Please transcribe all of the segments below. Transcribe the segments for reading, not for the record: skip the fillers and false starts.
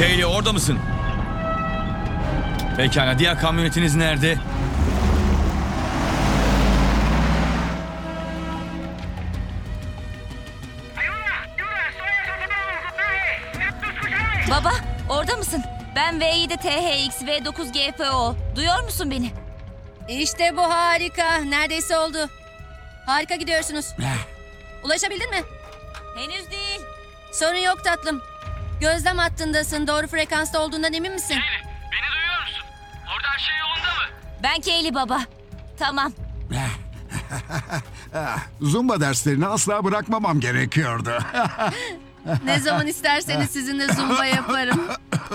Kaylee, orada mısın? Pekala, diğer kamyonetiniz nerede? Baba, orada mısın? Ben V7 THX V9 GPO. Duyuyor musun beni? İşte bu harika. Neredeyse oldu. Harika gidiyorsunuz. Ulaşabildin mi? Henüz değil. Sorun yok tatlım. Gözlem hattındasın. Doğru frekansta olduğundan emin misin? Beni duyuyor musun? Orada her şey yolunda mı? Ben Kaylee baba. Tamam. Zumba derslerini asla bırakmamam gerekiyordu. Ne zaman isterseniz sizinle zumba yaparım.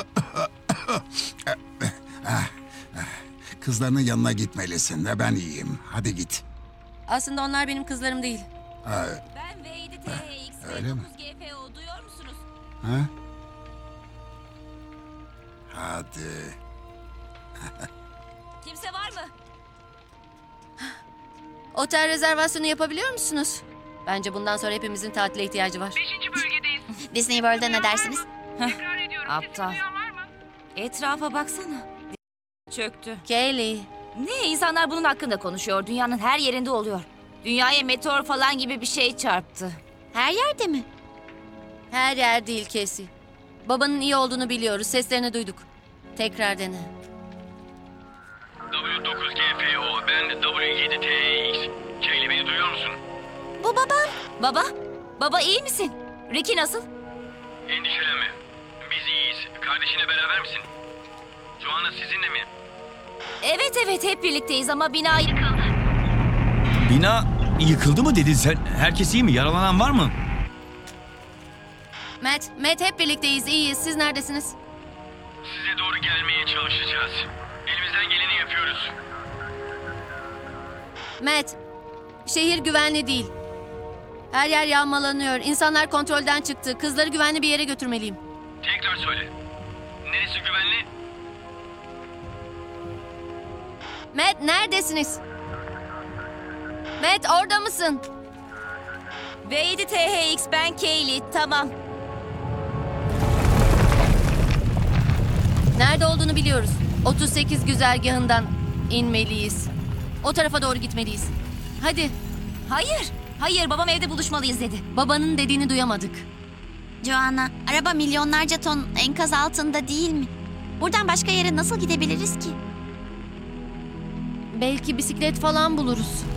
Kızlarının yanına gitmelisin ve ben iyiyim. Hadi git. Aslında onlar benim kızlarım değil. Ben V7 THX Öyle mi? V9 GPO. Duyuyor musunuz? Ha? Hadi. Kimse var mı? Otel rezervasyonu yapabiliyor musunuz? Bence bundan sonra hepimizin tatile ihtiyacı var. 5. bölgedeyiz. Disney World'a ne dersiniz? Tekrar ediyorum. Aptal. Sesimi duyan var mı? Etrafa baksana. Çöktü. Kaylee. Ne, insanlar bunun hakkında konuşuyor. Dünyanın her yerinde oluyor. Dünyaya meteor falan gibi bir şey çarptı. Her yerde mi? Her yer değil Casey. Babanın iyi olduğunu biliyoruz. Seslerini duyduk. Tekrar dene. W9 GPO, ben W7 TX. Kaylee, beni duyuyor musun? Bu babam. Baba, baba iyi misin? Ricky nasıl? Endişelenme. Biz iyiyiz. Kardeşine beraber misin? Joanna sizinle mi? Evet, hep birlikteyiz ama bina yıkıldı. Bina yıkıldı mı dedin sen? Herkes iyi mi? Yaralanan var mı? Matt hep birlikteyiz. İyiyiz. Siz neredesiniz? Size doğru gelmeye çalışacağız. Elimizden geleni yapıyoruz. Matt, şehir güvenli değil. Her yer yağmalanıyor. İnsanlar kontrolden çıktı. Kızları güvenli bir yere götürmeliyim. Tekrar söyle. Neresi güvenli? Matt neredesiniz? Matt orada mısın? V7 THX, ben Kaylee, tamam. Nerede olduğunu biliyoruz. 38 güzergahından inmeliyiz. O tarafa doğru gitmeliyiz. Hadi. Hayır, babam evde buluşmalıyız dedi. Babanın dediğini duyamadık. Joanna, araba milyonlarca ton enkaz altında değil mi? Buradan başka yere nasıl gidebiliriz ki? Belki bisiklet falan buluruz.